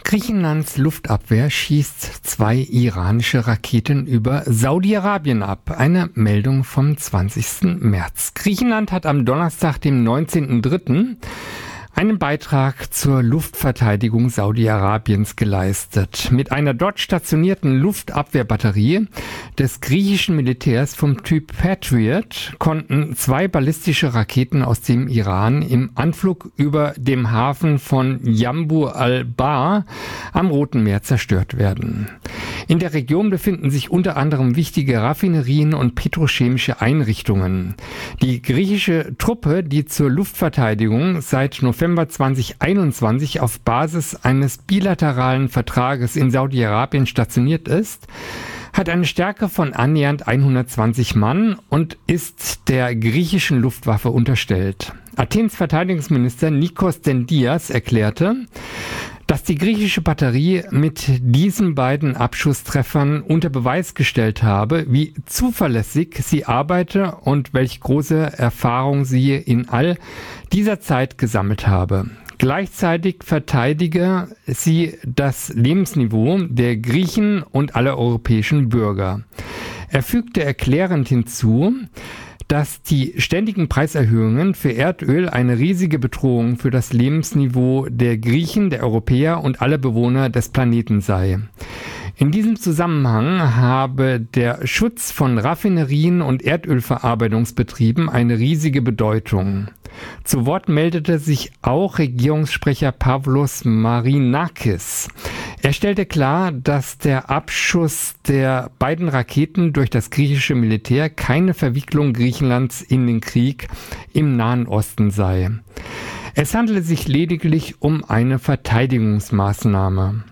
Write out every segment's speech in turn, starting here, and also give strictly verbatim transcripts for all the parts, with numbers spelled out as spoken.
Griechenlands Luftabwehr schießt zwei iranische Raketen über Saudi-Arabien ab. Eine Meldung vom zwanzigsten März. Griechenland hat am Donnerstag, dem neunzehnten dritten einen Beitrag zur Luftverteidigung Saudi-Arabiens geleistet. Mit einer dort stationierten Luftabwehrbatterie des griechischen Militärs vom Typ Patriot konnten zwei ballistische Raketen aus dem Iran im Anflug über dem Hafen von Jambu al-Bar am Roten Meer zerstört werden. In der Region befinden sich unter anderem wichtige Raffinerien und petrochemische Einrichtungen. Die griechische Truppe, die zur Luftverteidigung seit November zweitausendeinundzwanzig auf Basis eines bilateralen Vertrages in Saudi-Arabien stationiert ist, hat eine Stärke von annähernd hundertzwanzig Mann und ist der griechischen Luftwaffe unterstellt. Athens Verteidigungsminister Nikos Dendias erklärte, dass die griechische Batterie mit diesen beiden Abschusstreffern unter Beweis gestellt habe, wie zuverlässig sie arbeite und welche große Erfahrung sie in all dieser Zeit gesammelt habe. Gleichzeitig verteidige sie das Lebensniveau der Griechen und aller europäischen Bürger. Er fügte erklärend hinzu, dass die ständigen Preiserhöhungen für Erdöl eine riesige Bedrohung für das Lebensniveau der Griechen, der Europäer und aller Bewohner des Planeten sei. In diesem Zusammenhang habe der Schutz von Raffinerien und Erdölverarbeitungsbetrieben eine riesige Bedeutung. Zu Wort meldete sich auch Regierungssprecher Pavlos Marinakis. Er stellte klar, dass der Abschuss der beiden Raketen durch das griechische Militär keine Verwicklung Griechenlands in den Krieg im Nahen Osten sei. Es handele sich lediglich um eine Verteidigungsmaßnahme.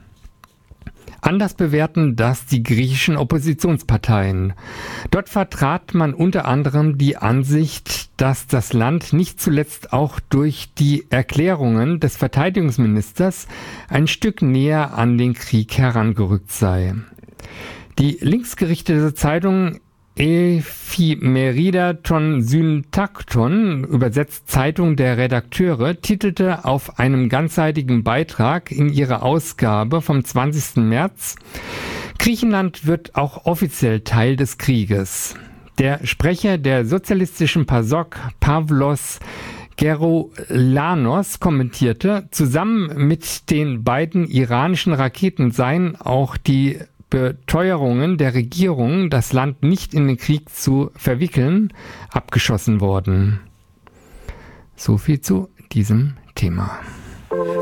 Anders bewerten das die griechischen Oppositionsparteien. Dort vertrat man unter anderem die Ansicht, dass das Land nicht zuletzt auch durch die Erklärungen des Verteidigungsministers ein Stück näher an den Krieg herangerückt sei. Die linksgerichtete Zeitung Ephemerida ton Syntakton, übersetzt Zeitung der Redakteure, titelte auf einem ganzseitigen Beitrag in ihrer Ausgabe vom zwanzigsten März: Griechenland wird auch offiziell Teil des Krieges. Der Sprecher der sozialistischen PASOK, Pavlos Geroulanos, kommentierte, zusammen mit den beiden iranischen Raketen seien auch die Beteuerungen der Regierung, das Land nicht in den Krieg zu verwickeln, abgeschossen worden. So viel zu diesem Thema.